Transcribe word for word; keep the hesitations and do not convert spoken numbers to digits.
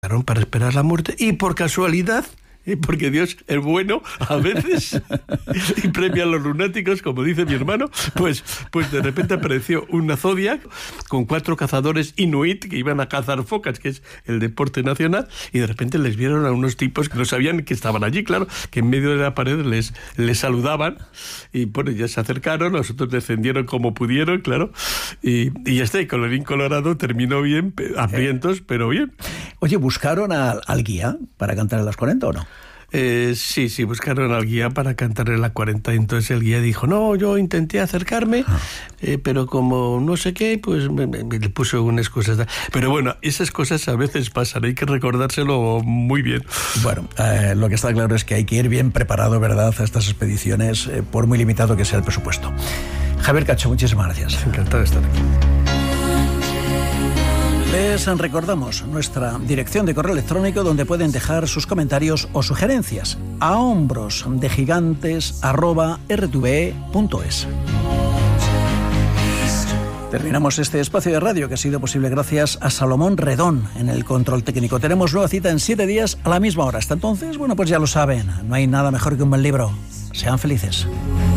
para esperar la muerte, y por casualidad, porque Dios es bueno a veces y premia a los lunáticos, como dice mi hermano, pues, pues de repente apareció una Zodiac con cuatro cazadores inuit que iban a cazar focas, que es el deporte nacional, y de repente les vieron a unos tipos que no sabían que estaban allí, claro, que en medio de la pared les, les saludaban, y bueno, ya se acercaron, nosotros defendieron como pudieron, claro, y, y ya está, y colorín colorado terminó bien, a vientos, pero bien. Oye, ¿buscaron al, al guía para cantar en las cuarenta o no? Eh, sí, sí, buscaron al guía para cantar en la cuarenta, entonces el guía dijo, no, yo intenté acercarme, ah. eh, pero como no sé qué, pues me, me, me le puso unas cosas. Pero bueno, esas cosas a veces pasan, hay que recordárselo muy bien. Bueno, eh, lo que está claro es que hay que ir bien preparado, ¿verdad?, a estas expediciones, eh, por muy limitado que sea el presupuesto. Javier Cacho, muchísimas gracias. Encantado de estar aquí. Les recordamos nuestra dirección de correo electrónico donde pueden dejar sus comentarios o sugerencias a hombros de gigantes arroba r t v e punto es. Terminamos este espacio de radio que ha sido posible gracias a Salomón Redón en el control técnico. Tenemos nueva cita en siete días a la misma hora. Hasta entonces, bueno, pues ya lo saben, no hay nada mejor que un buen libro. Sean felices.